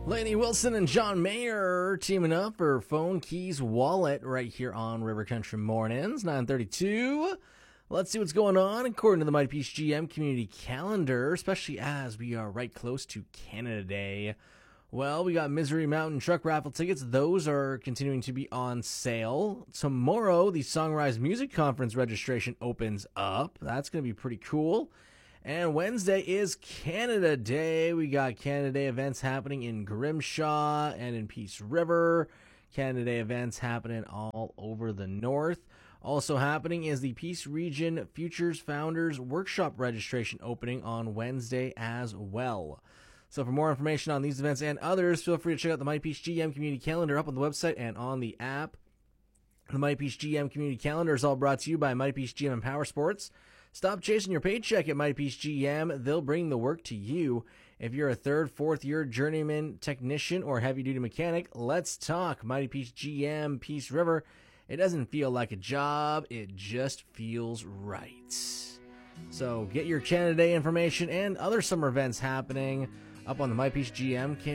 Lainey Wilson and John Mayer teaming up for Phone Keys Wallet right here on River Country Mornings, 9:32. Let's see what's going on according to the Mighty Peach GM community calendar, especially as we are right close to Canada Day. Well, we got Misery Mountain Truck Raffle tickets. Those are continuing to be on sale. Tomorrow, the Songrise Music Conference registration opens up. That's going to be pretty cool. And Wednesday is Canada Day. We got Canada Day events happening in Grimshaw and in Peace River. Canada Day events happening all over the north. Also happening is the Peace Region Futures Founders Workshop registration opening on Wednesday as well. So for more information on these events and others, feel free to check out the Mighty Peach GM community calendar up on the website and on the app. The Mighty Peach GM community calendar is all brought to you by Mighty Peach GM and Power Sports. Stop chasing your paycheck at Mighty Peach GM. They'll bring the work to you. If you're a third, fourth year journeyman technician or heavy duty mechanic, let's talk. Mighty Peach GM, Peace River. It doesn't feel like a job. It just feels right. So get your Canada Day information and other summer events happening up on the Mighty Peach GM